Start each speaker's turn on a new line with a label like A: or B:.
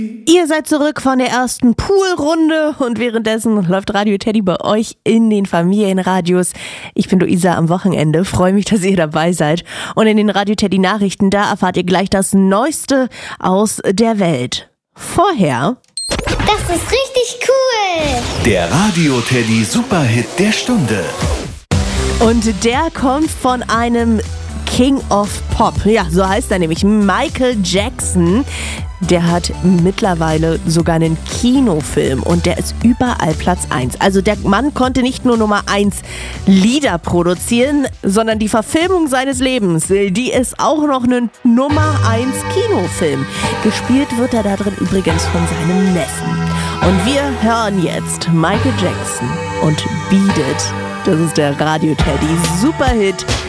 A: Ihr seid zurück von der ersten Poolrunde und währenddessen läuft Radio Teddy bei euch in den Familienradios. Ich bin Luisa am Wochenende, freue mich, dass ihr dabei seid. Und in den Radio Teddy Nachrichten, da erfahrt ihr gleich das Neueste aus der Welt. Vorher...
B: Das ist richtig cool!
C: Der Radio Teddy Superhit der Stunde.
A: Und der kommt von einem King of Pop. Ja, so heißt er nämlich, Michael Jackson. Der hat mittlerweile sogar einen Kinofilm und der ist überall Platz 1. Also der Mann konnte nicht nur Nummer 1 Lieder produzieren, sondern die Verfilmung seines Lebens, die ist auch noch ein Nummer 1 Kinofilm. Gespielt wird er da drin übrigens von seinem Neffen. Und wir hören jetzt Michael Jackson und Beat It. Das ist der Radio Teddy Superhit